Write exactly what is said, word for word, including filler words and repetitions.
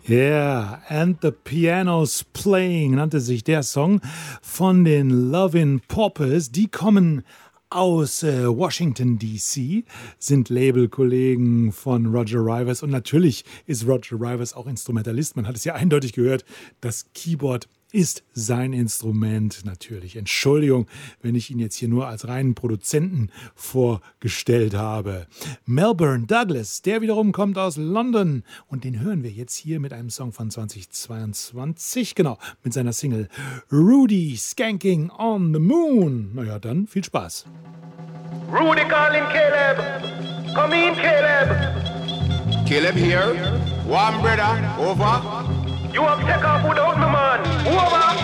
Yeah, and the piano's playing nannte sich der Song von den Lovin' Poppers. Die kommen aus äh, Washington D C, sind Labelkollegen von Roger Rivers und natürlich ist Roger Rivers auch Instrumentalist. Man hat es ja eindeutig gehört, das Keyboard ist sein Instrument natürlich. Entschuldigung, wenn ich ihn jetzt hier nur als reinen Produzenten vorgestellt habe. Melbourne Douglas, der wiederum kommt aus London und den hören wir jetzt hier mit einem Song von zweitausendzweiundzwanzig, genau, mit seiner Single Rudy Skanking on the Moon. Naja, dann viel Spaß. Rudy calling Caleb. Come in, Caleb. Caleb here. One brother, over. You have to take off without me, man. Over.